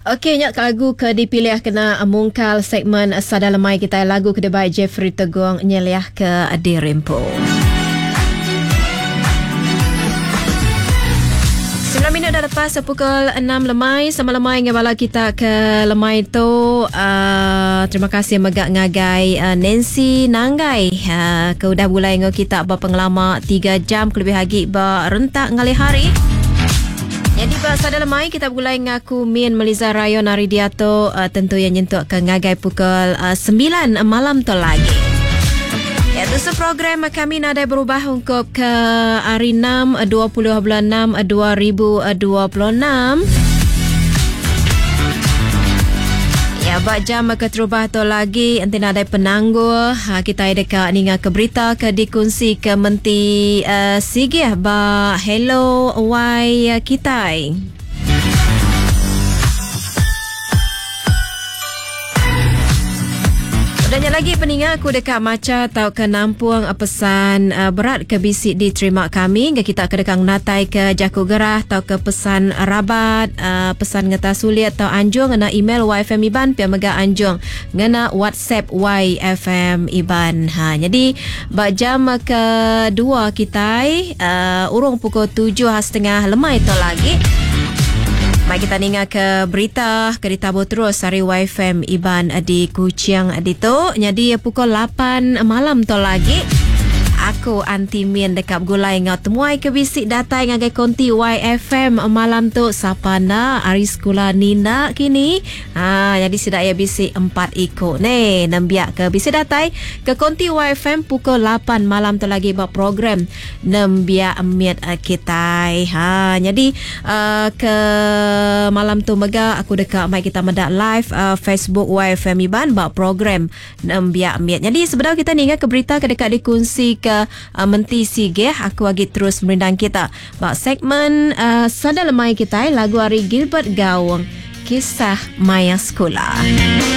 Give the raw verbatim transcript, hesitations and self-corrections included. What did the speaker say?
Okey, nyak lagu ke dipilih kena mungkal segmen Sada Lemai kita, lagu ke debai Jeffrey Teguang nyeliah ke Dirempo. sembilan minit dah lepas pukul enam lemai. Sama lemai ngabala kita ke lemai tu. Uh, terima kasih megak ngagai uh, Nancy Nanggai. Uh, ke udah mulai ngau kita berpengelama tiga jam lebih lagi berentak ngali hari. Jadi bahasa dalam mai kita mulai ngaku Min Meliza Rayo Naridiato uh, tentu yang nyentuk ke ngagai pukul uh, sembilan malam tu lagi. Ya, tu program kami ada berubah untuk ke hari enam dua puluh bulan enam dua ribu dua puluh enam. Ya, bak jam ke terubah tu lagi nanti ada penangguh. Ha, kita ada ke ninga ke berita ke dikongsi ke menti uh, sigih ba hello why kita. Dan lagi peningat aku dekat Maca atau ke Nampuang pesan uh, berat ke bisik diterima kami. Kita ke dekat natai ke Jaku Gerah atau ke pesan rabat, uh, pesan ngeta sulit atau anjung ngena email Y F M Iban pia mega anjung ngena WhatsApp Y F M Iban. Ha, jadi bak jam kedua kita uh, urung pukul tujuh setengah lemai tu lagi. Mari kita ninga ke berita ke ditabur terus hari Y F M Iban di Kuching di tu. Jadi pukul lapan malam tu lagi. Aku anti min dekat gulai ngau temuai ke bisik data ngagai konti Y F M malam tu siapa nak hari sekolah Nina kini. Ha, jadi sidak ya bisik empat ikut ni nembiak ke bisik data ke konti Y F M pukul lapan malam tu lagi buat program nembiak miat kita. Ha, jadi uh, ke malam tu mega aku dekat mai kita medak live uh, Facebook Y F M Iban buat program nembiak miat. Jadi sebenarnya kita ni ke berita ke dekat dikongsi ke Uh, menti sigih aku lagi terus merindang kita bak segmen uh, Sada Lemai kita lagu hari Gilbert Gawang Kisah Maya Sekolah.